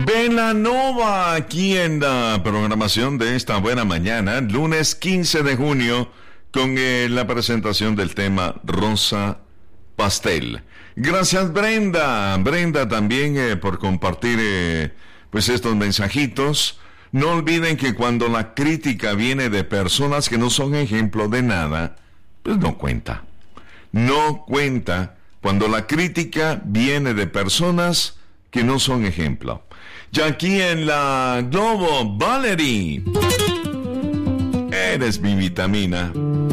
Belanova aquí en la programación de esta buena mañana, lunes 15 de junio, con la presentación del tema Rosa Pastel. Gracias Brenda también por compartir pues estos mensajitos. No olviden que cuando la crítica viene de personas que no son ejemplo de nada, pues no cuenta. No cuenta cuando la crítica viene de personas que no son ejemplo. Ya aquí en la Globo, Valerie, eres mi vitamina.